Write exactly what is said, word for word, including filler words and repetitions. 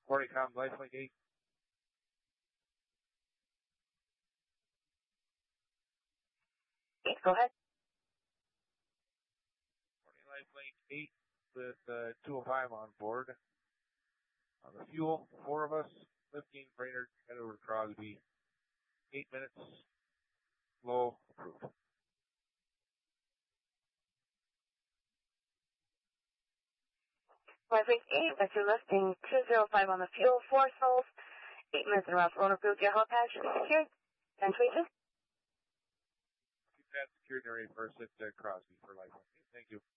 Forty-com, Lifelink eight. Eight, go ahead. Forty Lifelink eight with uh, two oh five on board. On the fuel, four of us, lifting Brainerd, head over to Crosby. Eight minutes, low, approved. Lifelink eight, with your lifting two oh five on the fuel, four souls, eight minutes in route, roll approved, your helipad should be secured. ten twenty-two. Keep that secured and ready for us at uh, Crosby for Lifelink eight. Thank you.